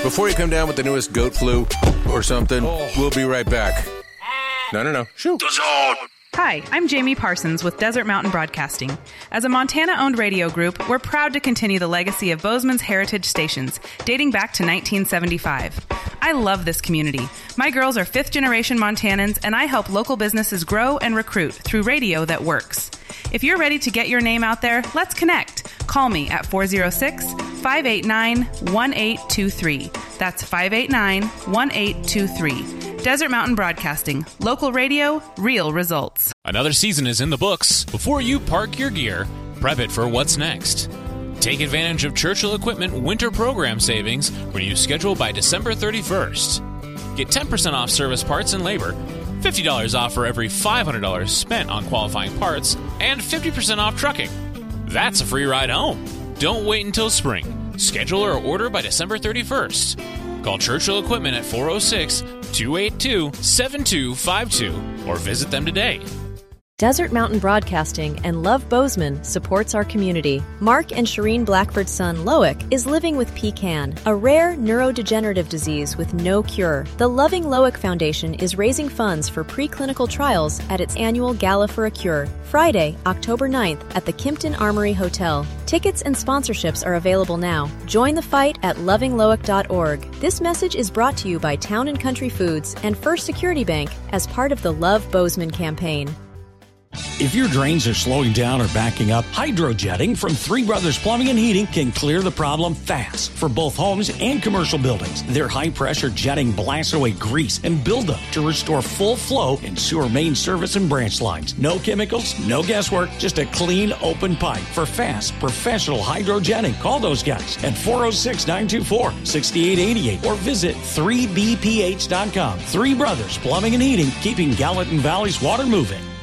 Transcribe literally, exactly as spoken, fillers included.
before you come down with the newest goat flu or something, oh. we'll be right back. No, no, no. Shoot. Hi, I'm Jamie Parsons with Desert Mountain Broadcasting. As a Montana-owned radio group, we're proud to continue the legacy of Bozeman's heritage stations, dating back to nineteen seventy-five. I love this community. My girls are fifth-generation Montanans, and I help local businesses grow and recruit through radio that works. If you're ready to get your name out there, let's connect. Call me at four oh six, five eight nine, one eight two three. That's five eight nine, one eight two three. Desert Mountain Broadcasting. Local radio, real results. Another season is in the books. Before you park your gear, prep it for what's next. Take advantage of Churchill Equipment winter program savings when you schedule by December thirty-first. Get ten percent off service parts and labor, fifty dollars off for every five hundred dollars spent on qualifying parts, and fifty percent off trucking. That's a free ride home. Don't wait until spring. Schedule or order by December thirty-first. Call Churchill Equipment at four oh six, two eight two, seven two five two or visit them today. Desert Mountain Broadcasting and Love Bozeman supports our community. Mark and Shireen Blackford's son, Loic, is living with P C A N, a rare neurodegenerative disease with no cure. The Loving Loic Foundation is raising funds for preclinical trials at its annual Gala for a Cure, Friday, October ninth at the Kimpton Armory Hotel. Tickets and sponsorships are available now. Join the fight at loving loic dot org. This message is brought to you by Town and Country Foods and First Security Bank as part of the Love Bozeman campaign. If your drains are slowing down or backing up, hydrojetting from Three Brothers Plumbing and Heating can clear the problem fast for both homes and commercial buildings. Their high-pressure jetting blasts away grease and buildup to restore full flow in sewer main service and branch lines. No chemicals, no guesswork, just a clean, open pipe for fast, professional hydrojetting. Call those guys at four oh six, nine two four, six eight eight eight or visit three b p h dot com. Three Brothers Plumbing and Heating, keeping Gallatin Valley's water moving.